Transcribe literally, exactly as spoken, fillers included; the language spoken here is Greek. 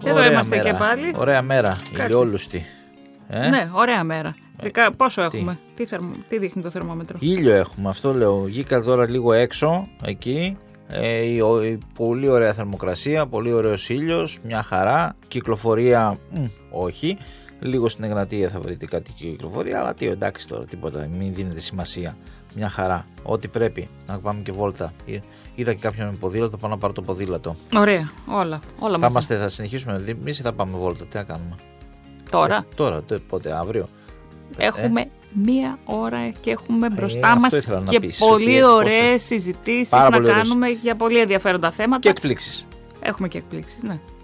Και εδώ είμαστε μέρα. Και πάλι. Ωραία μέρα, ηλιόλουστη. Ε? Ναι, ωραία μέρα. Ε, Πόσο έχουμε, τι, τι, θερμο, τι δείχνει το θερμόμετρο? Ήλιο έχουμε, αυτό λέω. Βγήκα τώρα λίγο έξω, εκεί. Ε, η, η, πολύ ωραία θερμοκρασία, πολύ ωραίος ήλιος, μια χαρά. Κυκλοφορία, μ, όχι. Λίγο στην Εγνατία θα βρείτε κάτι κυκλοφορία, αλλά τι, εντάξει τώρα, τίποτα, μην δίνετε σημασία. Μια χαρά, ό,τι πρέπει. Να πάμε και βόλτα. Είδα και κάποιον με ποδήλατο, πάω να πάρω το ποδήλατο. Ωραία, όλα. όλα θα, είμαστε, θα συνεχίσουμε εμείς ή θα πάμε βόλτα, τι θα κάνουμε? Τώρα. Ε, τώρα, πότε, αύριο. Έχουμε ε? μία ώρα και έχουμε μπροστά ε, μας και πεις, πολύ ωραίες συζητήσεις να πολύ κάνουμε ωραίες. Για πολύ ενδιαφέροντα θέματα. Και εκπλήξεις. Έχουμε και εκπλήξεις, ναι.